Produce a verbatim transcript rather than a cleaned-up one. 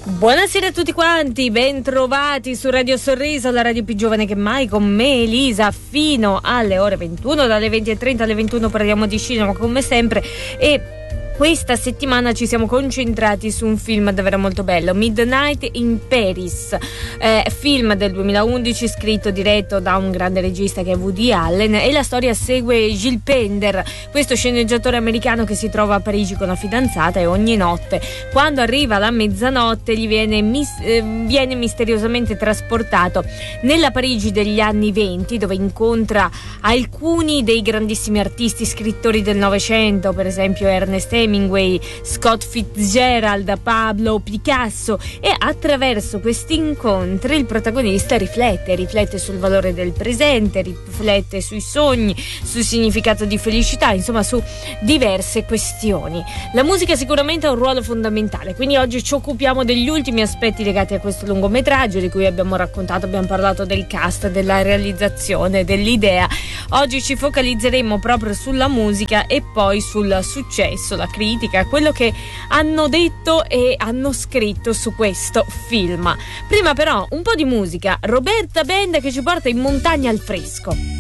Buonasera a tutti quanti, ben trovati su Radio Sorriso, la radio più giovane che mai, con me Elisa, fino alle ore ventuno, dalle venti e trenta alle ventuno parliamo di cinema come sempre e questa settimana ci siamo concentrati su un film davvero molto bello, Midnight in Paris, eh, film del duemilaundici scritto, diretto da un grande regista che è Woody Allen, e la storia segue Gilles Pender, questo sceneggiatore americano che si trova a Parigi con la fidanzata e ogni notte, quando arriva la mezzanotte, gli viene, mis- eh, viene misteriosamente trasportato nella Parigi degli anni venti, dove incontra alcuni dei grandissimi artisti, scrittori del Novecento, per esempio Ernest Hemingway, Scott Fitzgerald, Pablo Picasso, e attraverso questi incontri il protagonista riflette, riflette sul valore del presente, riflette sui sogni, sul significato di felicità, insomma su diverse questioni. La musica sicuramente ha un ruolo fondamentale, quindi oggi ci occupiamo degli ultimi aspetti legati a questo lungometraggio di cui abbiamo raccontato, abbiamo parlato del cast, della realizzazione, dell'idea. Oggi ci focalizzeremo proprio sulla musica e poi sul successo, la critica, quello che hanno detto e hanno scritto su questo film. Prima però un po' di musica, Roberta Band che ci porta in montagna al fresco.